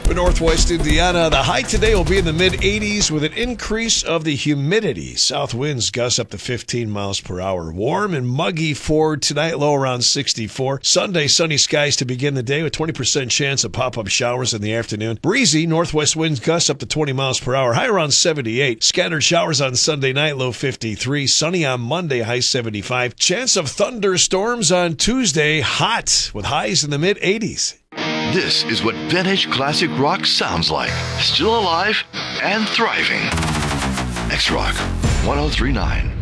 For Northwest Indiana, the high today will be in the mid-80s with an increase of the humidity. South winds gust up to 15 miles per hour. Warm and muggy for tonight, low around 64. Sunday, sunny skies to begin the day with 20% chance of pop-up showers in the afternoon. Breezy, northwest winds gust up to 20 miles per hour, high around 78. Scattered showers on Sunday night, low 53. Sunny on Monday, high 75. Chance of thunderstorms on Tuesday, hot with highs in the mid-80s. This is what vintage classic rock sounds like. Still alive and thriving. X-Rock 1039.